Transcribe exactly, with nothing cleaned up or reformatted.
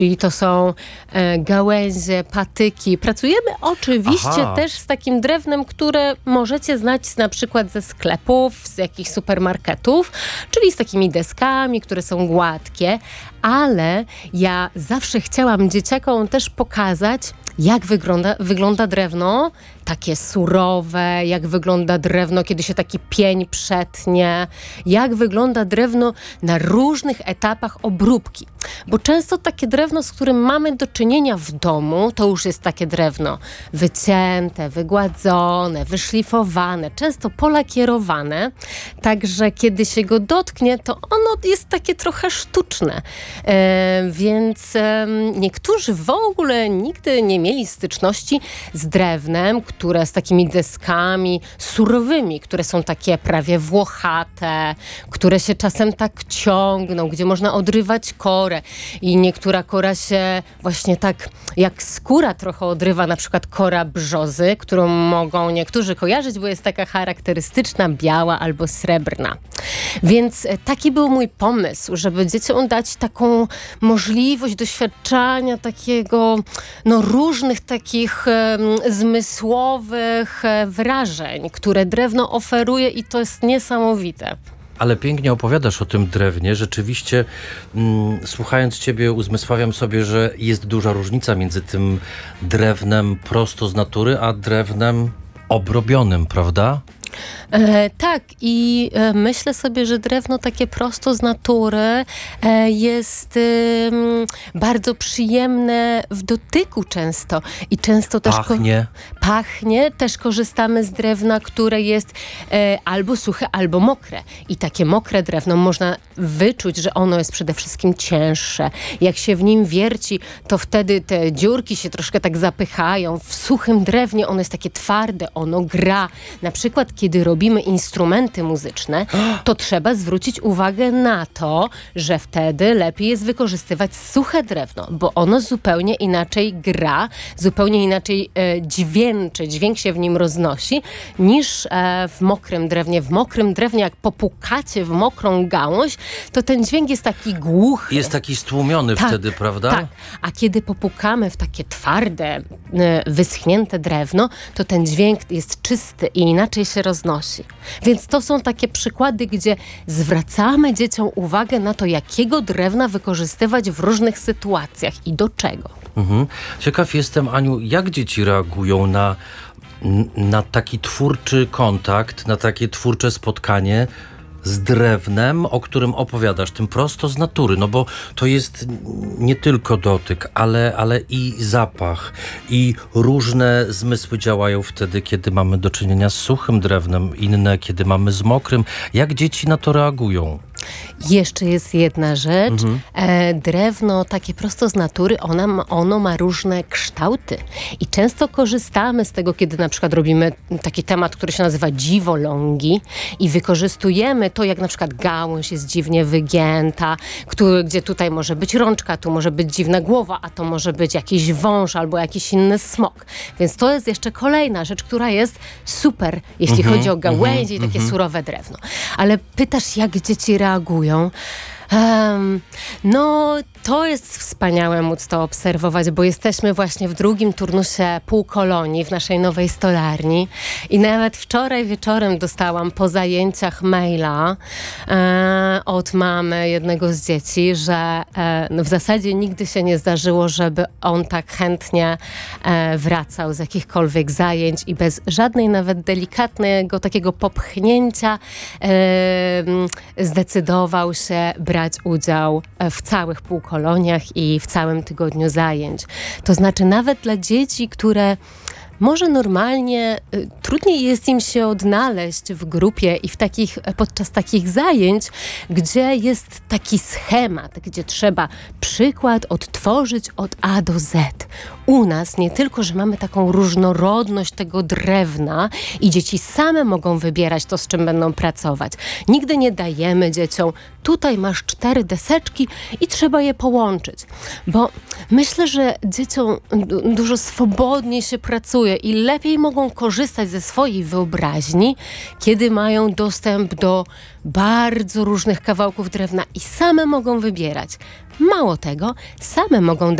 Czyli to są e, gałęzie, patyki. Pracujemy oczywiście Aha. też z takim drewnem, które możecie znać z, na przykład ze sklepów, z jakichś supermarketów, czyli z takimi deskami, które są gładkie, ale ja zawsze chciałam dzieciakom też pokazać, jak wygląda, wygląda drewno, takie surowe, jak wygląda drewno, kiedy się taki pień przetnie, jak wygląda drewno na różnych etapach obróbki. Bo często takie drewno, z którym mamy do czynienia w domu, to już jest takie drewno wycięte, wygładzone, wyszlifowane, często polakierowane, także kiedy się go dotknie, to ono jest takie trochę sztuczne. E, więc e, niektórzy w ogóle nigdy nie mieli styczności z drewnem, które z takimi deskami surowymi, które są takie prawie włochate, które się czasem tak ciągną, gdzie można odrywać korę i niektóra kora się właśnie tak jak skóra trochę odrywa, na przykład kora brzozy, którą mogą niektórzy kojarzyć, bo jest taka charakterystyczna, biała albo srebrna. Więc taki był mój pomysł, żeby dzieciom dać taką możliwość doświadczania takiego, no różnych takich e, zmysłowych e, wrażeń, które drewno oferuje i to jest niesamowite. Ale pięknie opowiadasz o tym drewnie. Rzeczywiście, mm, słuchając ciebie, uzmysławiam sobie, że jest duża różnica między tym drewnem prosto z natury, a drewnem obrobionym, prawda? E, tak i e, myślę sobie, że drewno takie prosto z natury e, jest e, bardzo przyjemne w dotyku często i często też Pachnie. Ko- pachnie, też korzystamy z drewna, które jest e, albo suche, albo mokre i takie mokre drewno można wyczuć, że ono jest przede wszystkim cięższe. Jak się w nim wierci, to wtedy te dziurki się troszkę tak zapychają. W suchym drewnie ono jest takie twarde, ono gra. Na przykład kiedy robimy instrumenty muzyczne, to trzeba zwrócić uwagę na to, że wtedy lepiej jest wykorzystywać suche drewno, bo ono zupełnie inaczej gra, zupełnie inaczej e, dźwięczy, dźwięk się w nim roznosi, niż e, w mokrym drewnie. W mokrym drewnie, jak popukacie w mokrą gałąź, to ten dźwięk jest taki głuchy. Jest taki stłumiony tak, wtedy, prawda? Tak, a kiedy popukamy w takie twarde, e, wyschnięte drewno, to ten dźwięk jest czysty i inaczej się roznosi. Więc to są takie przykłady, gdzie zwracamy dzieciom uwagę na to, jakiego drewna wykorzystywać w różnych sytuacjach i do czego. Mhm. Ciekaw jestem, Aniu, jak dzieci reagują na, na taki twórczy kontakt, na takie twórcze spotkanie z drewnem, o którym opowiadasz, tym prosto z natury, no bo to jest nie tylko dotyk, ale, ale i zapach, i różne zmysły działają wtedy, kiedy mamy do czynienia z suchym drewnem, inne, kiedy mamy z mokrym. Jak dzieci na to reagują? Jeszcze jest jedna rzecz. Mhm. E, drewno takie prosto z natury, ona, ma- ono ma różne kształty i często korzystamy z tego, kiedy na przykład robimy taki temat, który się nazywa dziwolągi i wykorzystujemy to, jak na przykład gałąź jest dziwnie wygięta, który, gdzie tutaj może być rączka, tu może być dziwna głowa, a to może być jakiś wąż albo jakiś inny smok. Więc to jest jeszcze kolejna rzecz, która jest super, jeśli Mhm, chodzi o gałęzie i takie mhm. surowe drewno. Ale pytasz, jak dzieci reagują? Um, no, to jest wspaniałe móc to obserwować, bo jesteśmy właśnie w drugim turnusie półkolonii w naszej nowej stolarni i nawet wczoraj wieczorem dostałam po zajęciach maila e, od mamy jednego z dzieci, że e, no w zasadzie nigdy się nie zdarzyło, żeby on tak chętnie e, wracał z jakichkolwiek zajęć i bez żadnej nawet delikatnego takiego popchnięcia e, zdecydował się brać udział w całych półkoloniach i w całym tygodniu zajęć. To znaczy nawet dla dzieci, które może normalnie y, trudniej jest im się odnaleźć w grupie i w takich, podczas takich zajęć, gdzie jest taki schemat, gdzie trzeba przykład odtworzyć od A do Z. u nas nie tylko, że mamy taką różnorodność tego drewna i dzieci same mogą wybierać to, z czym będą pracować. Nigdy nie dajemy dzieciom, tutaj masz cztery deseczki i trzeba je połączyć. Bo myślę, że dzieciom du- dużo swobodniej się pracuje i lepiej mogą korzystać ze swojej wyobraźni, kiedy mają dostęp do bardzo różnych kawałków drewna i same mogą wybierać. Mało tego, same mogą